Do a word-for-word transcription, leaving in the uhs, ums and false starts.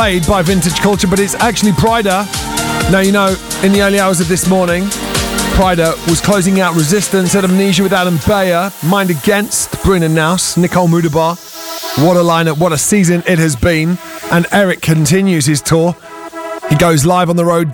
Played by Vintage Culture, but it's actually Pryda. Now, you know, in the early hours of this morning, Pryda was closing out Resistance at Amnesia with Adam Beyer, Mind Against, Bruno Naus, Nicole Mudabar. What a lineup, what a season it has been. And Eric continues his tour. He goes live on the road